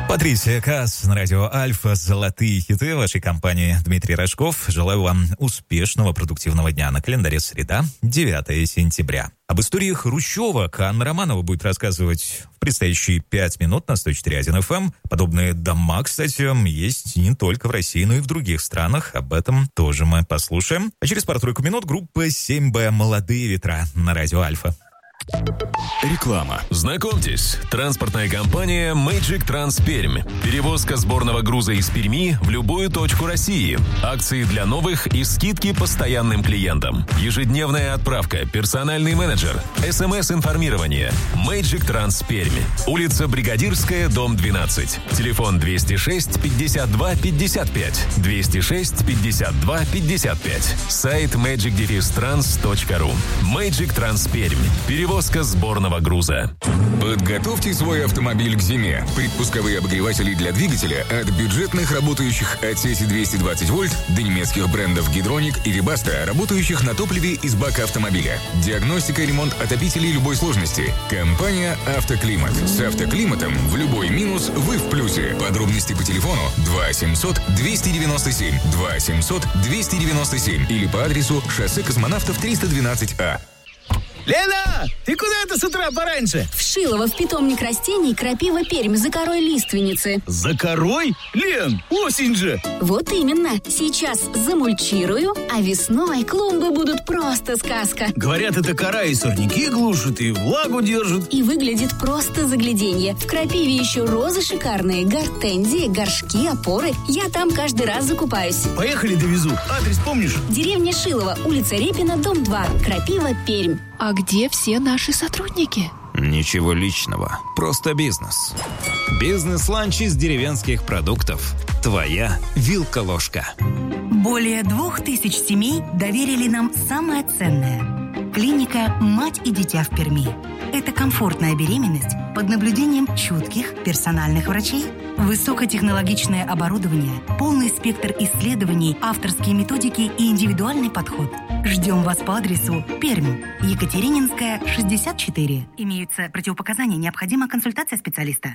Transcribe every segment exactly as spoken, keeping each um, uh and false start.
Патрисия Каас на радио Альфа. Золотые хиты вашей компании. Дмитрий Рожков. Желаю вам успешного, продуктивного дня. На календаре среда, девятое сентября. Об истории Хрущева Анна Романова будет рассказывать в предстоящие пять минут на сто четыре точка один эф эм. Подобные дома, кстати, есть не только в России, но и в других странах. Об этом тоже мы послушаем. А через пару-тройку минут группа семь бэ «Молодые ветра» на радио Альфа. Реклама. Знакомьтесь, транспортная компания Magic Trans Пермь. Перевозка сборного груза из Перми в любую точку России. Акции для новых и скидки постоянным клиентам. Ежедневная отправка, персональный менеджер, эс эм эс-информирование. Magic Trans Пермь. Улица Бригадирская, дом двенадцать. Телефон двести шесть пятьдесят два пятьдесят пять. двести шесть пятьдесят два пятьдесят пять. Сайт magic trans точка ру. Magic Trans Пермь. Перевозка сборного груза. Подготовьте свой автомобиль к зиме. Предпусковые обогреватели для двигателя от бюджетных, работающих от сети двести двадцать вольт, до немецких брендов Гидроник и Webasto, работающих на топливе из бака автомобиля. Диагностика и ремонт отопителей любой сложности. Компания «Автоклимат». С «Автоклиматом» в любой минус вы в плюсе. Подробности по телефону два семьсот двести девяносто семь, два семьсот двести девяносто семь или по адресу шоссе Космонавтов триста двенадцать А. Лена, ты куда это с утра пораньше? В Шилово, в питомник растений «Крапива Пермь» за корой лиственницы. За корой? Лен, осень же! Вот именно. Сейчас замульчирую, а весной клумбы будут просто сказка. Говорят, это кора и сорняки глушит, и влагу держит. И выглядит просто загляденье. В «Крапиве» еще розы шикарные, гортензии, горшки, опоры. Я там каждый раз закупаюсь. Поехали, довезу. Адрес помнишь? Деревня Шилово, улица Репина, дом два. «Крапива Пермь». А где все наши сотрудники? Ничего личного, просто бизнес. Бизнес-ланч из деревенских продуктов. Твоя вилка-ложка. Более двух тысяч семей доверили нам самое ценное. Клиника «Мать и дитя» в Перми. Это комфортная беременность под наблюдением чутких персональных врачей, высокотехнологичное оборудование, полный спектр исследований, авторские методики и индивидуальный подход. Ждем вас по адресу Пермь, Екатерининская, шестьдесят четыре. Имеются противопоказания, необходима консультация специалиста.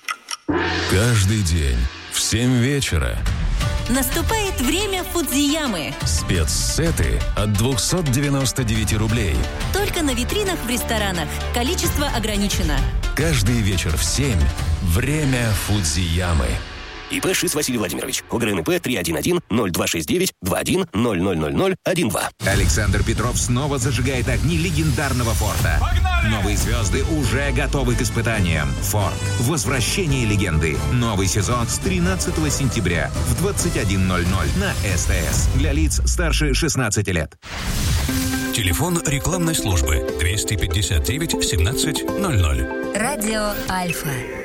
Каждый день в семь вечера наступает время Фудзиямы. Спецсеты от двести девяносто девять рублей. Только на витринах в ресторанах. Количество ограничено. Каждый вечер в семь. Время Фудзиямы. ИП Шиц Василий Владимирович. ОГРНП три один один ноль два шесть девять два один ноль ноль ноль ноль один два. Александр Петров снова зажигает огни легендарного Форда. Погнали! Новые звезды уже готовы к испытаниям. Форд. Возвращение легенды. Новый сезон с тринадцатого сентября в двадцать один ноль ноль на СТС. Для лиц старше шестнадцати лет. Телефон рекламной службы двести пятьдесят девять семнадцать ноль ноль. Радио Альфа.